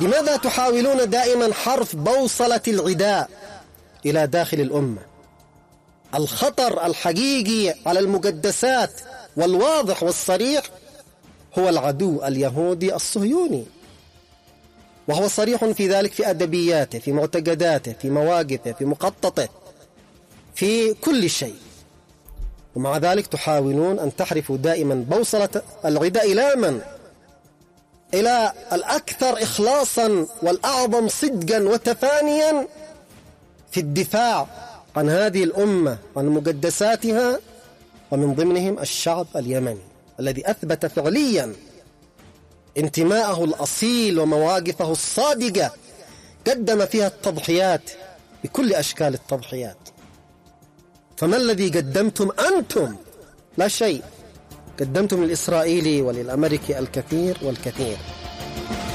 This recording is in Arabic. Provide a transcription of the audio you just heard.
لماذا تحاولون دائما حرف بوصلة العداء إلى داخل الأمة؟ الخطر الحقيقي على المقدسات والواضح والصريح هو العدو اليهودي الصهيوني، وهو صريح في ذلك في أدبياته، في معتقداته، في مواقفه، في مخططه، في كل شيء. ومع ذلك تحاولون أن تحرفوا دائما بوصلة العداء إلى من؟ إلى الأكثر إخلاصا والأعظم صدقا وتفانيا في الدفاع عن هذه الأمة وعن مقدساتها، ومن ضمنهم الشعب اليمني الذي أثبت فعليا انتماءه الأصيل ومواقفه الصادقة، قدم فيها التضحيات بكل أشكال التضحيات. فما الذي قدمتم أنتم؟ لا شيء. قدمتم للإسرائيلي وللأمريكي الكثير والكثير.